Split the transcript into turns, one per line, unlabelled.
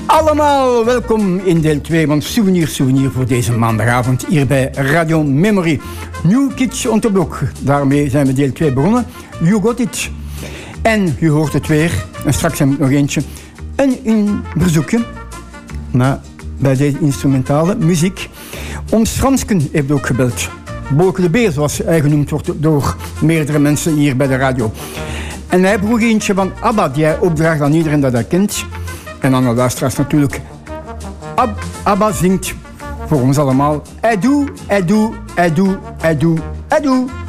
Allemaal welkom in deel 2 van Souvenir voor deze maandagavond hier bij Radio Memory. New Kids on the Block. Daarmee zijn we deel 2 begonnen. You got it. En u hoort het weer. En straks heb ik nog eentje. Een verzoekje. Maar bij deze instrumentale muziek. Ons Fransken heeft ook gebeld. Bolke de Beer, zoals hij genoemd wordt door meerdere mensen hier bij de radio. En hij vroeg eentje van ABBA, die hij opdraagt aan iedereen dat hij kent. En aan de luisteraars natuurlijk. ABBA zingt voor ons allemaal. I do, I do, I do, I do, I do.